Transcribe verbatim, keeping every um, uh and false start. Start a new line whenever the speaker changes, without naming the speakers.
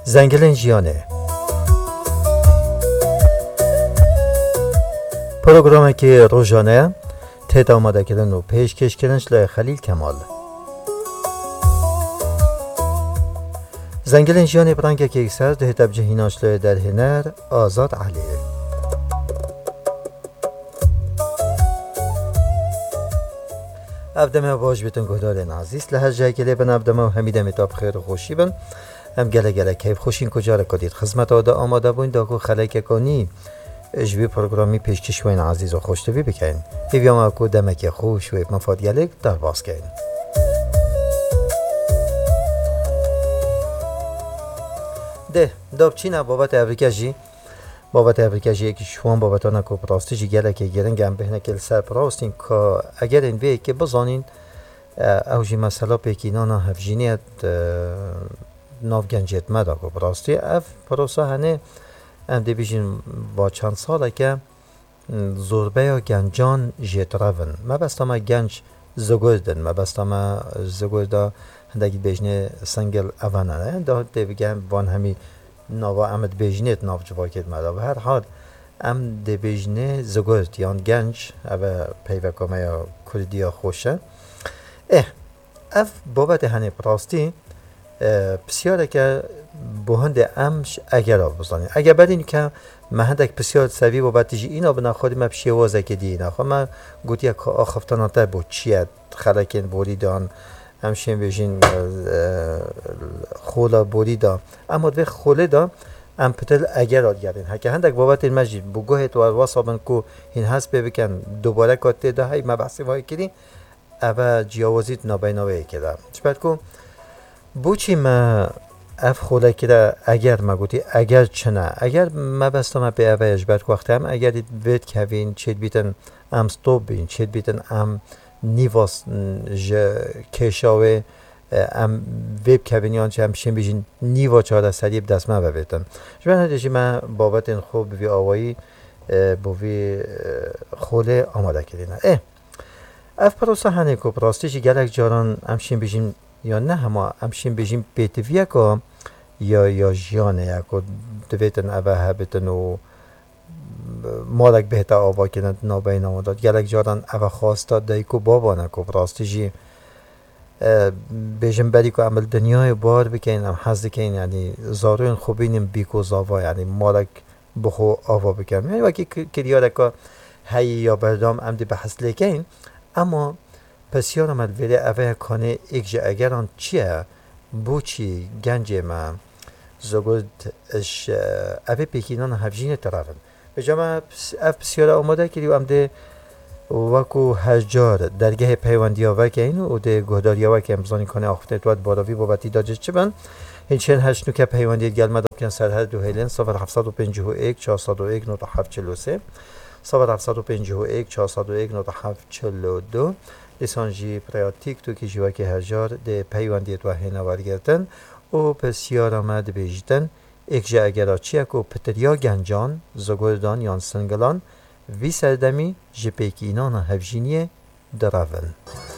زنگلین جیانه پروگرامی که روزانه تهت آماده کردن و پیشکش کردنش لای خلیل کمال. زنگلین جیانه برانگه که اکسر ده تبجه هیناش لای در هنر آزاد علیه. افدمه باش بیتون گهدارین عزیز لحظه جای گله بن افدمه و همیده میتاب خیر و خوشی بن هم گله گله کیف خوشین کجا را کدید خدمت آده آماده بوین داکو خلک کنی اجبی پروگرامی پیشکش وین عزیز و خوشتوی بکن هیویام اکو دمک خوش و مفاد گلک در باز کن. ده داب چینا بابت افریکاجی بابت افریکاجی یکی شوان بابت آن کو پراستی جی گله که گرن گم بهنه کل سر پراستین که اگر این وی که بزانین اوجی مسئله پیکینانا هفجینیت ناف گنجیت مدا کو پراستی اف پروسا هنه ام دی بیشین با چند ساله که زوربه یا گنجان جیت روون ما بستم گنج زگوزدن ما بستم زگوزدا هندگی بیشنه سنگل اوانه ده دی بگم وان همی نوا امد بیجنیت ناف جواکت مدا و هر حال ام دی بیجنه زگوزد یان گنج او پیوکامه یا کردیا خوشه اه اف بابت هنه پراستی بسیاره که بهند امش اگر آب بزنید اگر بدین که مهندک بسیار سوی و بعد تیجی اینا بنا خودی ما بشی وازه که دی اینا خب من گوتی که آخفتاناته بود چیه خلکین بوری دان همشین بیشین خولا بوری دا اما دوی خوله دا ام پتل اگر آد گردین هکه هندک بابت این مجید بگوهت و واسابن که این هست ببکن دوباره کاته دا های مبحثی وای کردی اوه جیاوازید نابیناوه کردم چپت که بوچی ما اف خوله که اگر ما گوتی اگر چنه اگر ما بستم به اوه اجبت وقتی هم اگر دید وید کوین چید بیتن ام ستوب بین چید بیتن ام نیواس کشاوه ام ویب کوین یان چه همشین بیشین نیوا چهارده سریب دست ما ببیتن شما ندیشی من بابت این خوب بوی آوایی بوی خوله آماده کردینه اه اف پروسا هنه که پراستیشی گلک جاران همشین بیشین یا نه همه همشین بیشین پیتویه که یا یا جیانه یا که دویتن اوه هبتن و مالک بهتا آوا کنند نابین آمداد گلک جاران اوه خواستا دایی که بابانه که پراستیشی بیشن بری که عمل دنیای بار بکنیم هم حض کنیم یعنی زاروین خوبینیم بیکو زاوا یعنی مالک بخو آوا بکنیم یعنی وکی کریاره که هی یا بردام عمدی بحث لیکن اما پس یارم الویده اوه کانه ایک جا اگران چیه بو چی گنجه ما زگود اش اوه پیکینان هفجین طرفن به جامعه اف پسیاره آماده کردی و امده وکو هجار درگه پیوندی ها وکه این و ده گهداری ها وکه امزانی کنه آخفته تواد باراوی بابتی داجه چه بند این چند هشت نوکه پیوندی گل مدام کن سرحد دو هیلن صفر هفتصد و پنجاه و یک چهارصد و یک نود و هفت چهل و سه صفر هفتصد و پنجاه و یک چهارصد و یک نود و هفت چهل و دو لیسانجی پریاتیک تو که جوا که هزار ده پیوندیت و هنوار گرتن و پسیار آمد بیجتن ایک جا اگر آچیه که پتریا گنجان زگوردان یان سنگلان وی سردمی جپیکی اینان هفجینیه درون